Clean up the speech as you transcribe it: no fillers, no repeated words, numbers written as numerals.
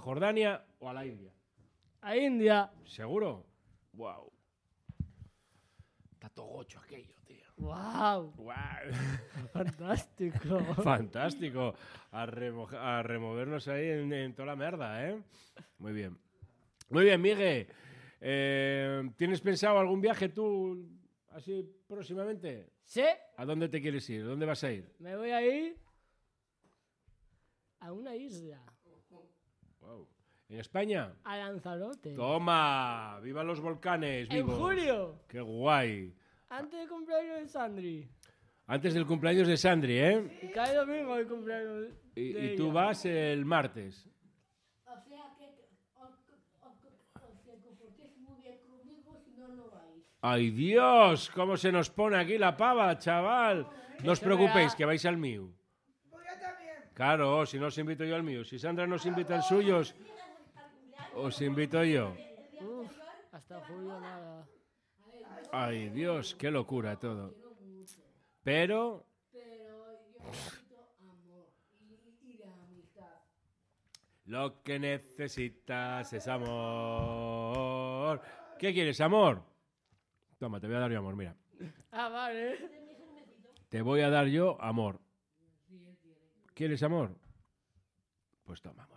Jordania o a la India? A India. ¿Seguro? Wow. Está todo gocho aquello, tío. ¡Wow! Wow. Fantástico. Fantástico. A removernos ahí en toda la merda, ¿eh? Muy bien. Muy bien, Miguel. ¿Tienes pensado algún viaje tú así próximamente? Sí, ¿A dónde te quieres ir? ¿Dónde vas a ir? me voy a ir a una isla. Wow. ¿En España? A Lanzarote. ¡Toma! ¡Viva los volcanes! En ¡Vivos! julio. ¡Qué guay! Antes del cumpleaños de Sandri. Antes del cumpleaños de Sandri, ¿eh? Y cae domingo el cumpleaños de Y tú ella. vas el martes. O sea que os comportéis muy bien conmigo, si no, no vais. ¡Ay, Dios! ¿Cómo se nos pone aquí la pava, chaval? No os preocupéis, que vais al mío. Voy yo también. Claro, si no os invito yo al mío. Si Sandra nos invita al suyo, os invito yo. Uf, hasta julio nada. ¡Ay, Dios! ¡Qué locura todo! Pero... Pero yo necesito amor y la amistad. Lo que necesitas es amor. ¿Qué quieres, amor? Toma, te voy a dar yo amor, mira. Ah, vale. Te voy a dar yo amor. ¿Quieres amor? Pues toma, amor.